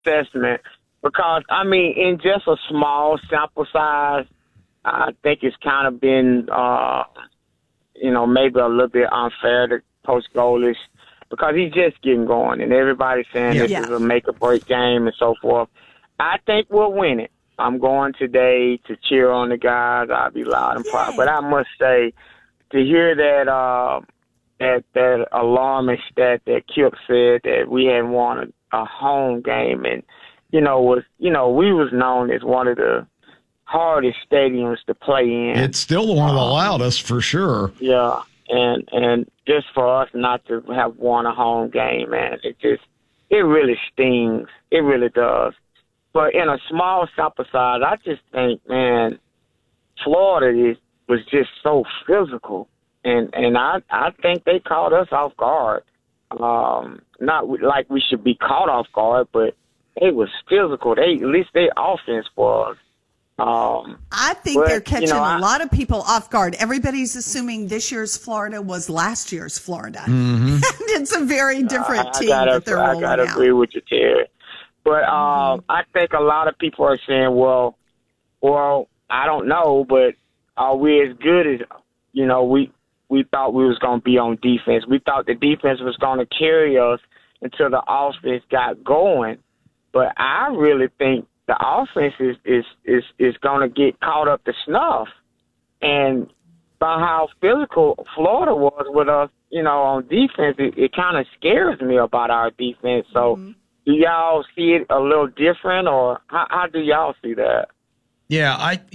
assessment because, I mean, in just a small sample size, I think it's kind of been, maybe a little bit unfair to Coach Golesh because he's just getting going, and everybody's saying this is a make-or-break game and so forth. I think we'll win it. I'm going today to cheer on the guys. I'll be loud and proud. But I must say, to hear that that alarming stat that Kip said that we hadn't won a home game, and we was known as one of the hardest stadiums to play in. It's still one of the loudest for sure. Yeah, and just for us not to have won a home game, man, it really stings. It really does. But in a small sample size, I just think, man, Florida was just so physical, and I think they caught us off guard. Not like we should be caught off guard, but they was physical. At least their offense was. I think they're catching a lot of people off guard. Everybody's assuming this year's Florida was last year's Florida. Mm-hmm. And it's a very different team that they're rolling out. I gotta agree with you, Terry. But I think a lot of people are saying, well, I don't know, but are we as good as, we thought we was going to be on defense. We thought the defense was going to carry us until the offense got going. But I really think the offense is going to get caught up to snuff. And by how physical Florida was with us, on defense, it kind of scares me about our defense. So do y'all see it a little different, or how do y'all see that? Yeah,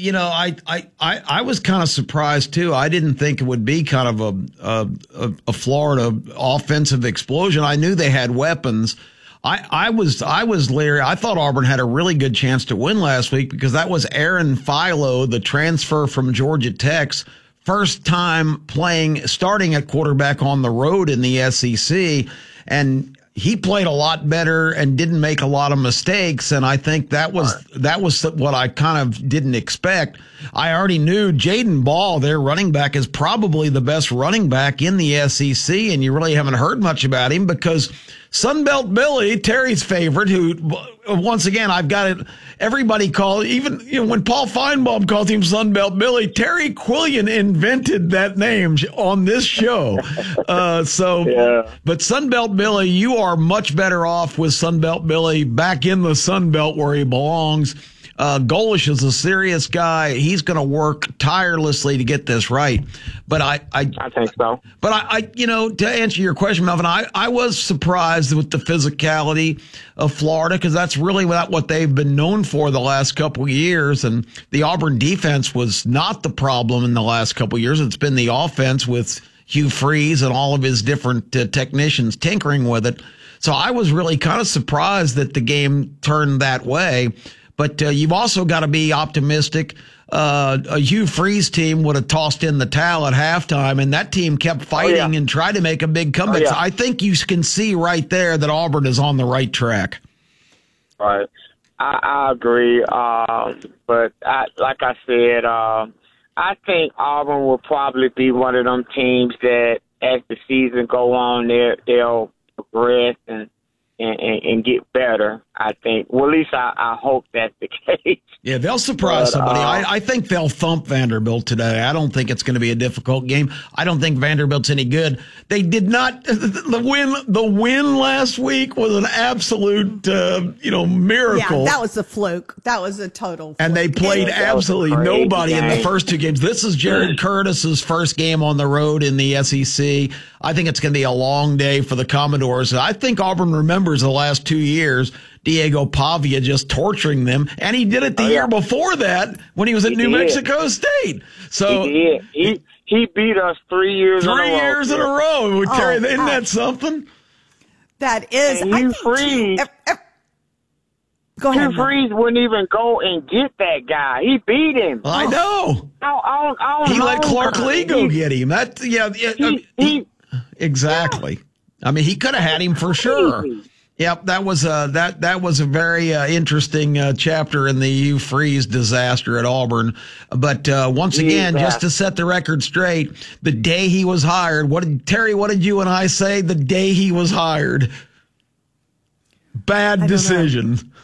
I was kind of surprised too. I didn't think it would be kind of a Florida offensive explosion. I knew they had weapons. I was leery. I thought Auburn had a really good chance to win last week because that was Aaron Philo, the transfer from Georgia Tech's first time starting at quarterback on the road in the SEC, and he played a lot better and didn't make a lot of mistakes, and I think that was what I kind of didn't expect. I already knew Jaden Ball, their running back, is probably the best running back in the SEC, and you really haven't heard much about him because Sunbelt Billy, Terry's favorite, who, once again, I've got it, everybody called, even when Paul Feinbaum called him Sunbelt Billy, Terry Quillian invented that name on this show. But Sunbelt Billy, you are much better off with Sunbelt Billy back in the Sunbelt where he belongs. Golesh is a serious guy. He's going to work tirelessly to get this right. But I think so. But to answer your question, Melvin, I was surprised with the physicality of Florida because that's really what they've been known for the last couple of years. And the Auburn defense was not the problem in the last couple of years. It's been the offense with Hugh Freeze and all of his different technicians tinkering with it. So I was really kind of surprised that the game turned that way. But you've also got to be optimistic. A Hugh Freeze team would have tossed in the towel at halftime, and that team kept fighting and tried to make a big comeback. So I think you can see right there that Auburn is on the right track. All right. I agree. But like I said, I think Auburn will probably be one of them teams that as the season go on, they'll progress and get better, I think. Well, at least I hope that's the case. Yeah, they'll surprise somebody. I think they'll thump Vanderbilt today. I don't think it's going to be a difficult game. I don't think Vanderbilt's any good. They did not. The win last week was an absolute, miracle. Yeah, that was a fluke. That was a total fluke. And they played absolutely nobody in the first two games. This is Jared Curtis's first game on the road in the SEC. I think it's going to be a long day for the Commodores. I think Auburn remembers the last 2 years, Diego Pavia just torturing them, and he did it the year before that when he was at New Mexico State. So he beat us 3 years in a row. 3 years in a row. Terry, isn't that something? That is. And Hugh Freeze. Go ahead. Hugh Freeze wouldn't even go and get that guy. He beat him. I know. He let Clark Lee go get him. Exactly. I mean, he could have had him for sure. Yep, that was a very interesting chapter in the Hugh Freeze disaster at Auburn. But once again, just to set the record straight, the day he was hired, what did you and I say the day he was hired? Bad decision.